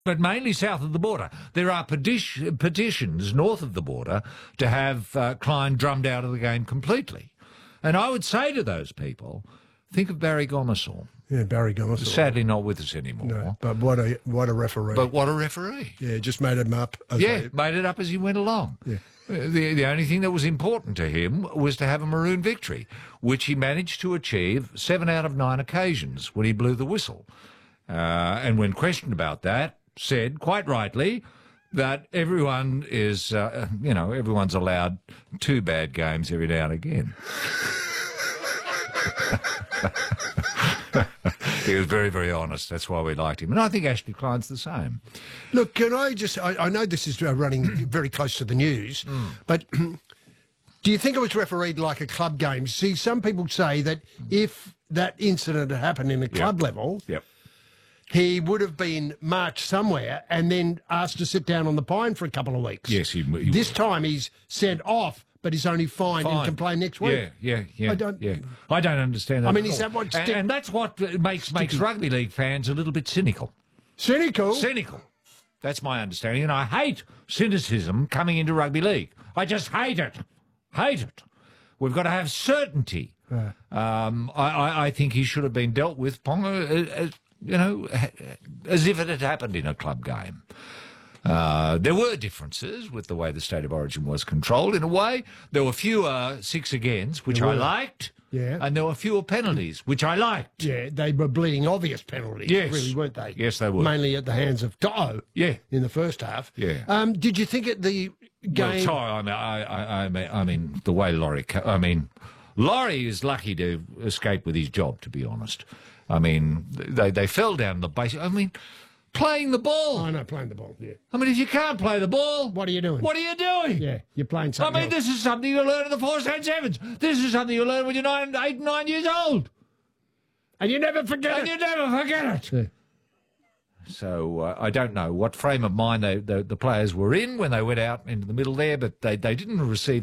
but mainly south of the border. There are petitions north of the border to have Klein drummed out of the game completely. And I would say to those people, think of Barry Gomersall. Yeah, Barry Gomersall. Sadly not with us anymore. No, but what a referee. But what a referee. Yeah, just made him up. Made it up as he went along. Yeah. The only thing that was important to him was to have a maroon victory, which he managed to achieve 7 out of 9 occasions when he blew the whistle. And when questioned about that, said, quite rightly, that everyone is, everyone's allowed 2 bad games every now and again. He was very, very honest. That's why we liked him. And I think Ashley Klein's the same. Look, can I just... I know this is running very close to the news, but do you think it was refereed like a club game? See, some people say that if that incident had happened in a club level... Yep. He would have been marched somewhere and then asked to sit down on the pine for a couple of weeks. Yes, he this time he's sent off, but he's only fined and can play next week. Yeah. I don't understand that. I mean, is that what... And that's what makes rugby league fans a little bit cynical. Cynical? Cynical. That's my understanding. And I hate cynicism coming into rugby league. I just hate it. Hate it. We've got to have certainty. I think he should have been dealt with, Ponga, as if it had happened in a club game. There were differences with the way the State of Origin was controlled. In a way, there were fewer 6 against, which I liked, and there were fewer penalties, which I liked. Yeah, they were bleeding obvious penalties, really, weren't they? Yes, they were. Mainly at the hands of To'o in the first half. Yeah. Did you think at the game... Well, I mean, the way Laurie... Laurie is lucky to escape with his job, to be honest. I mean, they fell down the base. I mean, playing the ball. I know, playing the ball, yeah. I mean, if you can't play the ball... What are you doing? What are you doing? Yeah, you're playing something else. This is something you learn at the 4 St. Sevens. This is something you learn when you're 8, 9 years old. And you never forget it. And you never forget it. Yeah. So I don't know what frame of mind the players were in when they went out into the middle there, but they didn't receive